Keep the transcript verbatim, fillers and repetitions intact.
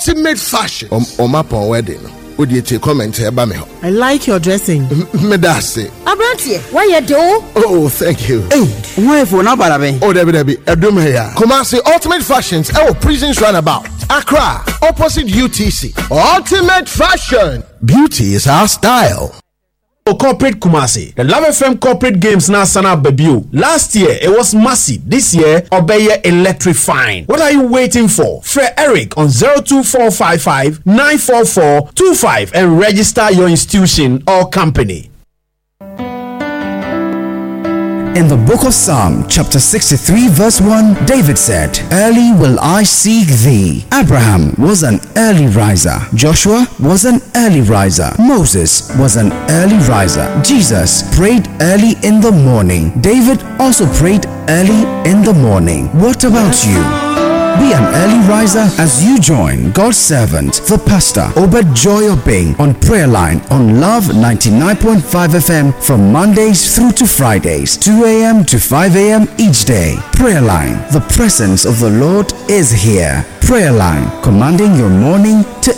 ultimate fashion. Um, Omapo wedding. Would you take comment here, Bamiho? I like your dressing. Medase. Abrantie, why you do? Oh, thank you. Hey, why for now, Barabe? Oh, Debbie, Debbie, Edum here. Kumasi Ultimate Fashions. Oh, Prisons Runabout. Accra, opposite U T C. Ultimate Fashion. Beauty is our style. Corporate Kumasi. The Love F M Corporate Games now sana debut. Last year it was massive. This year Obeye electrifying. What are you waiting for? Fred Eric on zero two four five five nine four four two five and register your institution or company. In the book of Psalm, chapter sixty-three, verse one, David said, "Early will I seek thee." Abraham was an early riser. Joshua was an early riser. Moses was an early riser. Jesus prayed early in the morning. David also prayed early in the morning. What about you? Be an early riser as you join God's servant, the pastor, Obed Joy Obeng, on Prayer Line on Love ninety-nine point five F M from Mondays through to Fridays, two a.m. to five a.m. each day. Prayer Line, the presence of the Lord is here. Prayer Line, commanding your morning to